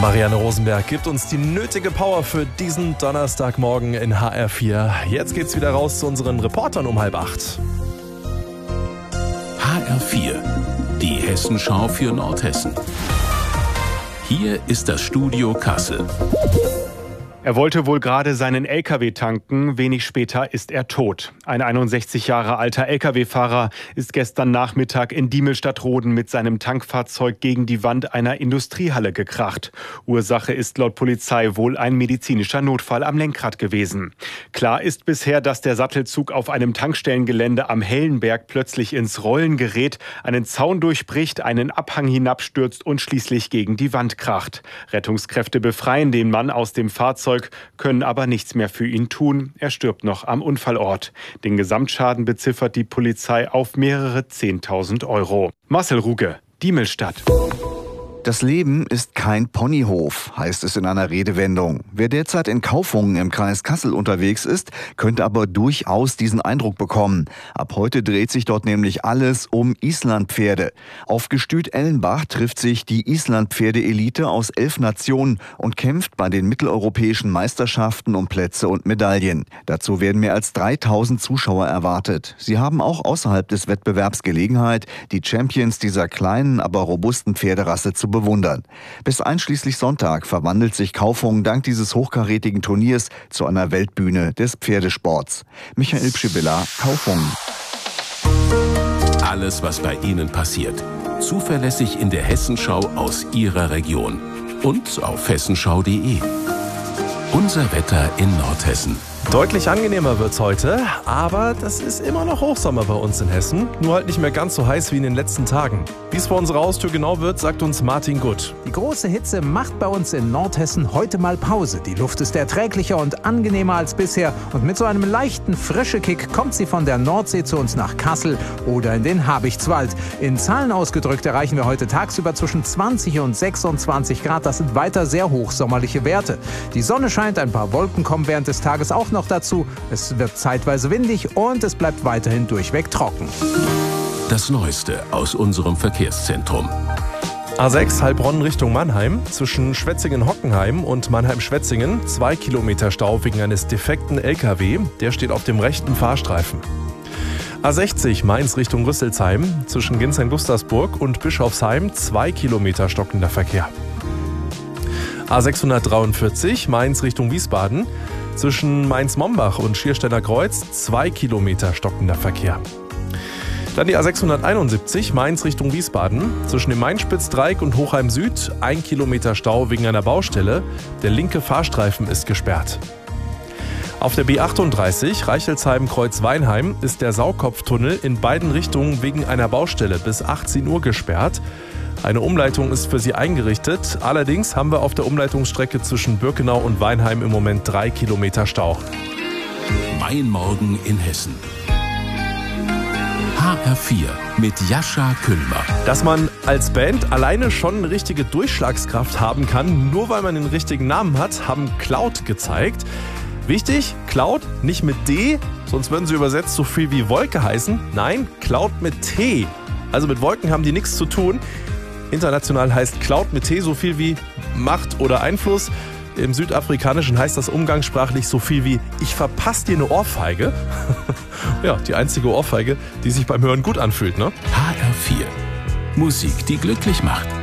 Marianne Rosenberg gibt uns die nötige Power für diesen Donnerstagmorgen in HR4. Jetzt geht's wieder raus zu unseren Reportern um 7:30. HR4, die Hessenschau für Nordhessen. Hier ist das Studio Kassel. Er wollte wohl gerade seinen LKW tanken. Wenig später ist er tot. Ein 61 Jahre alter LKW-Fahrer ist gestern Nachmittag in Diemelstadt-Roden mit seinem Tankfahrzeug gegen die Wand einer Industriehalle gekracht. Ursache ist laut Polizei wohl ein medizinischer Notfall am Lenkrad gewesen. Klar ist bisher, dass der Sattelzug auf einem Tankstellengelände am Hellenberg plötzlich ins Rollen gerät, einen Zaun durchbricht, einen Abhang hinabstürzt und schließlich gegen die Wand kracht. Rettungskräfte befreien den Mann aus dem Fahrzeug, können aber nichts mehr für ihn tun. Er stirbt noch am Unfallort. Den Gesamtschaden beziffert die Polizei auf mehrere 10.000 Euro. Marcel Ruge, Diemelstadt. Das Leben ist kein Ponyhof, heißt es in einer Redewendung. Wer derzeit in Kaufungen im Kreis Kassel unterwegs ist, könnte aber durchaus diesen Eindruck bekommen. Ab heute dreht sich dort nämlich alles um Islandpferde. Auf Gestüt Ellenbach trifft sich die Islandpferde-Elite aus 11 Nationen und kämpft bei den mitteleuropäischen Meisterschaften um Plätze und Medaillen. Dazu werden mehr als 3.000 Zuschauer erwartet. Sie haben auch außerhalb des Wettbewerbs Gelegenheit, die Champions dieser kleinen, aber robusten Pferderasse zu bewundern. Bis einschließlich Sonntag verwandelt sich Kaufungen dank dieses hochkarätigen Turniers zu einer Weltbühne des Pferdesports. Michael Pschibilla, Kaufungen. Alles, was bei Ihnen passiert. Zuverlässig in der Hessenschau aus Ihrer Region. Und auf hessenschau.de. Unser Wetter in Nordhessen. Deutlich angenehmer wird's heute, aber das ist immer noch Hochsommer bei uns in Hessen. Nur halt nicht mehr ganz so heiß wie in den letzten Tagen. Wie es vor unserer Haustür genau wird, sagt uns Martin Gutt. Die große Hitze macht bei uns in Nordhessen heute mal Pause. Die Luft ist erträglicher und angenehmer als bisher. Und mit so einem leichten Frischekick kommt sie von der Nordsee zu uns nach Kassel oder in den Habichtswald. In Zahlen ausgedrückt erreichen wir heute tagsüber zwischen 20 und 26 Grad. Das sind weiter sehr hochsommerliche Werte. Die Sonne scheint, ein paar Wolken kommen während des Tages auch noch dazu. Es wird zeitweise windig und es bleibt weiterhin durchweg trocken. Das Neueste aus unserem Verkehrszentrum. A6 Heilbronn Richtung Mannheim. Zwischen Schwetzingen-Hockenheim und Mannheim-Schwetzingen 2 Kilometer Stau wegen eines defekten LKW. Der steht auf dem rechten Fahrstreifen. A60 Mainz Richtung Rüsselsheim. Zwischen Ginsheim-Gustersburg und Bischofsheim 2 Kilometer stockender Verkehr. A643 Mainz Richtung Wiesbaden. Zwischen Mainz-Mombach und Schiersteiner Kreuz 2 Kilometer stockender Verkehr. Dann die A671 Mainz Richtung Wiesbaden. Zwischen dem Mainspitzdreieck und Hochheim Süd 1 Kilometer Stau wegen einer Baustelle. Der linke Fahrstreifen ist gesperrt. Auf der B38 Reichelsheim-Kreuz-Weinheim ist der Saukopftunnel in beiden Richtungen wegen einer Baustelle bis 18 Uhr gesperrt. Eine Umleitung ist für sie eingerichtet. Allerdings haben wir auf der Umleitungsstrecke zwischen Birkenau und Weinheim im Moment 3 Kilometer Stau. Mein Morgen in Hessen. HR4 mit Jascha Küllmer. Dass man als Band alleine schon eine richtige Durchschlagskraft haben kann, nur weil man den richtigen Namen hat, haben Cloud gezeigt. Wichtig, Cloud nicht mit D, sonst würden sie übersetzt so viel wie Wolke heißen. Nein, Cloud mit T. Also mit Wolken haben die nichts zu tun. International heißt Cloud mit T so viel wie Macht oder Einfluss. Im Südafrikanischen heißt das umgangssprachlich so viel wie ich verpasse dir eine Ohrfeige. Ja, die einzige Ohrfeige, die sich beim Hören gut anfühlt, ne? HR4. Musik, die glücklich macht.